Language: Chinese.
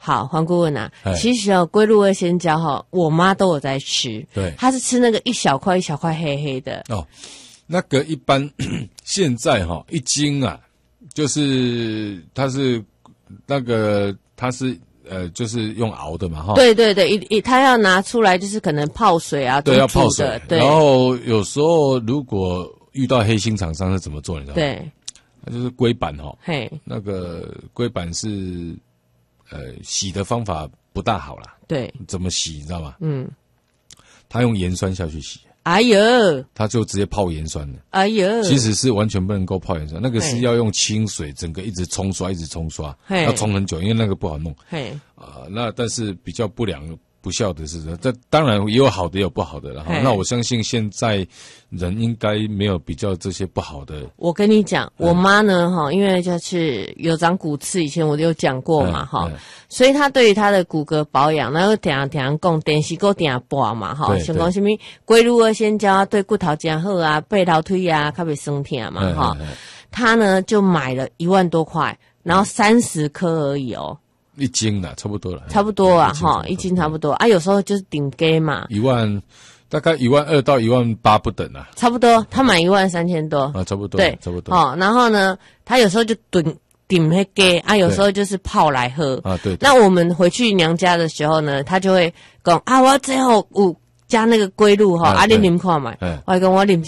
好，黄顾问啊，其实哦，龟鹿二仙胶哈，我妈都有在吃。 对， 她是吃那个一小块一小块黑黑的。 哦，那个一般现在哈一斤啊，就是它是那个它是就是用熬的嘛哈。 对对对，它要拿出来就是可能泡水啊， 对，要泡水。 对， 然后有时候如果遇到黑心厂商是怎么做，你知道吗？ 对， 那就是龟板哈。 嘿， 那个龟板是洗的方法不大好啦。 对， 怎么洗你知道吗？他用盐酸下去洗。 哎呦， 他就直接泡盐酸了。 哎呦， 其实是完全不能够泡盐酸，那个是要用清水，整个一直冲刷，要冲很久，因为那个不好弄。那但是比较不孝的是，这当然也有好的，也有不好的了。那我相信现在人应该没有比较这些不好的。 我跟你讲，我妈呢，因为就是有长骨刺，以前我有讲过嘛，所以她对于她的骨骼保养，然后常讲电视够定播嘛，像讲什么龟鹿二仙胶对骨头真好啊，背头腿啊，较袂酸痛嘛，她呢就买了1万多块，然后30颗而已哦。 一斤啦，差不多了， 差不多啊，一斤差不多啊，有时候就是顶价嘛 ，1万，大概12000到18000不等啊， 差不多，他买13000多啊，差不多， 对， 差不多， 然后呢，他有时候就顶那价啊，有时候就是泡来喝啊，对， 那我们回去娘家的时候呢，他就会讲啊，我最后有加那个龟鹿啊，你啉看嘛，我讲我啉。